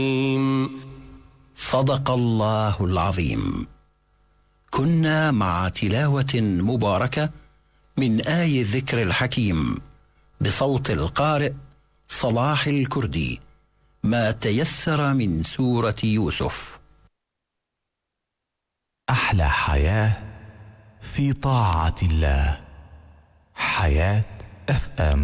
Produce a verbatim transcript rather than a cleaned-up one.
صدق الله العظيم. كنا مع تلاوة مباركة من آي الذكر الحكيم بصوت القارئ صلاح الكردي، ما تيسر من سورة يوسف. أحلى حياة في طاعة الله. حياة أف أم.